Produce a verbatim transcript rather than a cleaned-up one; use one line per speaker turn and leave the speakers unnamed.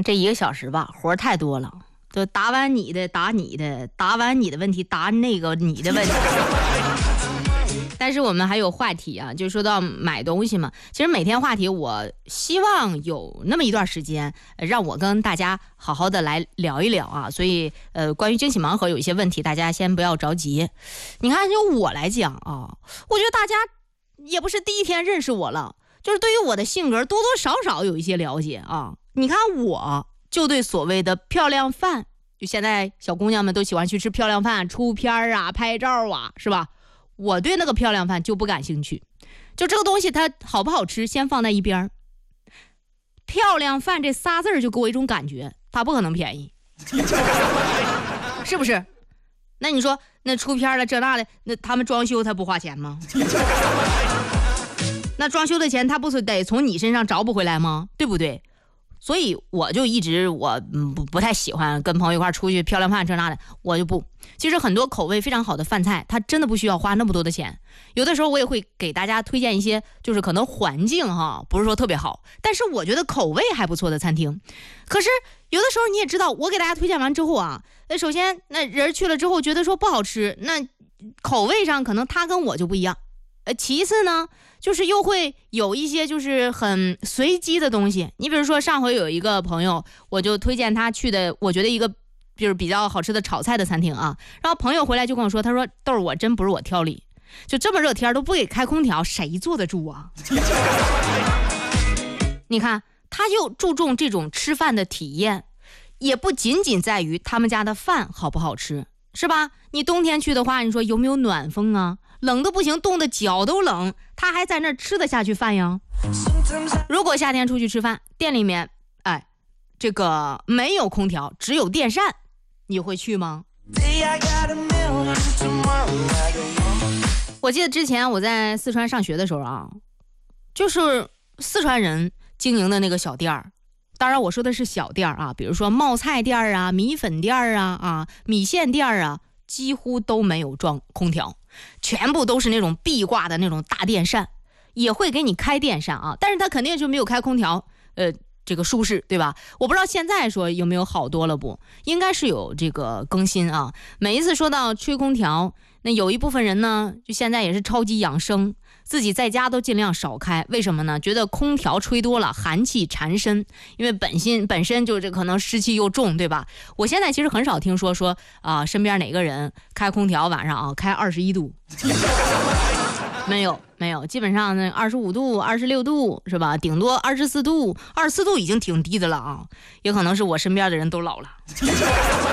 这一个小时吧，活太多了，就答完你的答你的，答完你的问题答那个你的问题。但是我们还有话题啊，就说到买东西嘛，其实每天话题我希望有那么一段时间让我跟大家好好的来聊一聊啊，所以呃，关于惊喜盲盒有一些问题大家先不要着急。你看就我来讲啊，我觉得大家也不是第一天认识我了，就是对于我的性格多多少少有一些了解啊。你看我就对所谓的漂亮饭，就现在小姑娘们都喜欢去吃漂亮饭，出片啊拍照啊，是吧？我对那个漂亮饭就不感兴趣，就这个东西它好不好吃先放在一边。漂亮饭这仨字就给我一种感觉，它不可能便宜。是不是？那你说那出片了这那的，那他们装修他不花钱吗？那装修的钱他不是得从你身上找补回来吗？对不对？所以我就一直我嗯不不太喜欢跟朋友一块出去漂亮饭这那的，我就不。其实很多口味非常好的饭菜，它真的不需要花那么多的钱。有的时候我也会给大家推荐一些，就是可能环境哈不是说特别好，但是我觉得口味还不错的餐厅。可是有的时候你也知道，我给大家推荐完之后啊，那首先那人去了之后觉得说不好吃，那口味上可能他跟我就不一样。呃，其次呢，就是又会有一些就是很随机的东西。你比如说上回有一个朋友，我就推荐他去的，我觉得一个就是比较好吃的炒菜的餐厅啊。然后朋友回来就跟我说，他说豆儿，我真不是我挑理，就这么热天都不给开空调，谁坐得住啊？你看，他就注重这种吃饭的体验，也不仅仅在于他们家的饭好不好吃，是吧？你冬天去的话，你说有没有暖风啊？冷的不行，冻的脚都冷，他还在那吃得下去饭呀？如果夏天出去吃饭，店里面哎，这个没有空调，只有电扇，你会去吗？我记得之前我在四川上学的时候啊，就是四川人经营的那个小店儿，当然我说的是小店儿啊，比如说冒菜店儿啊、米粉店儿啊、啊米线店儿啊，几乎都没有装空调。全部都是那种壁挂的那种大电扇，也会给你开电扇啊，但是它肯定就没有开空调，呃，这个舒适，对吧？我不知道现在说有没有好多了不，应该是有这个更新啊。每一次说到吹空调，那有一部分人呢，就现在也是超级养生，自己在家都尽量少开。为什么呢？觉得空调吹多了寒气缠身，因为本身本身就这可能湿气又重，对吧？我现在其实很少听说说啊、呃，身边哪个人开空调晚上啊开二十一度，没有没有，基本上那二十五度、二十六度是吧？顶多二十四度，二十四度已经挺低的了啊，也可能是我身边的人都老了。